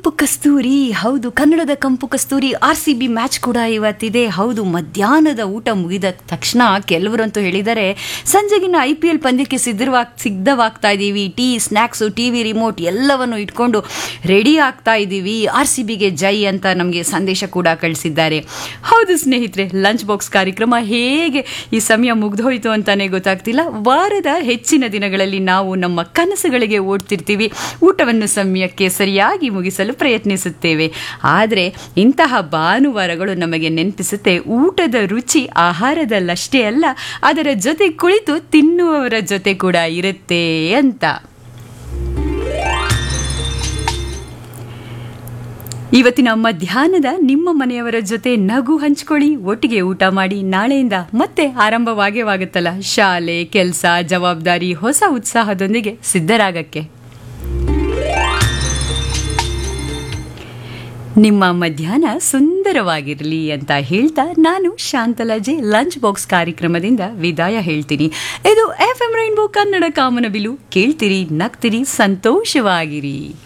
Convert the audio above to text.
ಕಂಪು ಕಸ್ತೂರಿ, ಹೌದು, ಕನ್ನಡದ ಕಂಪು ಕಸ್ತೂರಿ. RCB match ಕೂಡ ಇವತ್ತಿದೆ. ಹೌದು, ಮಧ್ಯಾಹ್ನದ ಊಟ ಮುಗಿದ ತಕ್ಷಣ ಕೆಲವರಂತೂ ಹೇಳಿದರೆ ಸಂಜೆಗಿನ IPL ಪಂದ್ಯಕ್ಕೆ ಸಿದ್ಧವಾಗ್ತಾ ಇದ್ದೀವಿ. ಟೀ, ಸ್ನ್ಯಾಕ್ಸು, TV ರಿಮೋಟ್ ಎಲ್ಲವನ್ನು ಇಟ್ಕೊಂಡು ರೆಡಿ ಆಗ್ತಾ ಇದ್ದೀವಿ. RCBಗೆ ಜೈ ಅಂತ ನಮಗೆ ಸಂದೇಶ ಕೂಡ ಕಳಿಸಿದ್ದಾರೆ. ಹೌದು ಸ್ನೇಹಿತರೆ, ಲಂಚ್ ಬಾಕ್ಸ್ ಕಾರ್ಯಕ್ರಮ ಹೇಗೆ ಈ ಸಮಯ ಮುಗ್ದೋಯ್ತು ಅಂತಾನೆ ಗೊತ್ತಾಗ್ತಿಲ್ಲ. ವಾರದ ಹೆಚ್ಚಿನ ದಿನಗಳಲ್ಲಿ ನಾವು ನಮ್ಮ ಕನಸುಗಳಿಗೆ ಓಡ್ತಿರ್ತೀವಿ, ಊಟವನ್ನು ಸಮಯಕ್ಕೆ ಸರಿಯಾಗಿ ಮುಗಿಸಲು ಪ್ರಯತ್ನಿಸುತ್ತೇವೆ. ಆದರೆ ಇಂತಹ ಭಾನುವಾರಗಳು ನಮಗೆ ನೆನಪಿಸುತ್ತೆ, ಊಟದ ರುಚಿ ಆಹಾರದಲ್ಲಷ್ಟೇ ಅಲ್ಲ, ಅದರ ಜೊತೆ ಕುಳಿತು ತಿನ್ನುವವರ ಜೊತೆ ಕೂಡ ಇರುತ್ತೆ ಅಂತ. ಇವತ್ತಿನ ಮಧ್ಯಾಹ್ನದ ನಿಮ್ಮ ಮನೆಯವರ ಜೊತೆ ನಗು ಹಂಚ್ಕೊಳ್ಳಿ, ಒಟ್ಟಿಗೆ ಊಟ ಮಾಡಿ. ನಾಳೆಯಿಂದ ಮತ್ತೆ ಆರಂಭವಾಗುತ್ತಲ್ಲ ಶಾಲೆ, ಕೆಲಸ, ಜವಾಬ್ದಾರಿ, ಹೊಸ ಉತ್ಸಾಹದೊಂದಿಗೆ ಸಿದ್ಧರಾಗಕ್ಕೆ. ನಿಮ್ಮ ಮಧ್ಯಾಹ್ನ ಸುಂದರವಾಗಿರಲಿ ಅಂತ ಹೇಳ್ತಾ ನಾನು ಶಾಂತಲಾಜೆ ಲಂಚ್ ಬಾಕ್ಸ್ ಕಾರ್ಯಕ್ರಮದಿಂದ ವಿದಾಯ ಹೇಳ್ತೀನಿ. ಇದು FM ರೈನ್ಬೋ ಕನ್ನಡ ಕಾಮನಬಿಲ್ಲು. ಕೇಳ್ತೀರಿ, ನಗ್ತೀರಿ, ಸಂತೋಷವಾಗಿರಿ.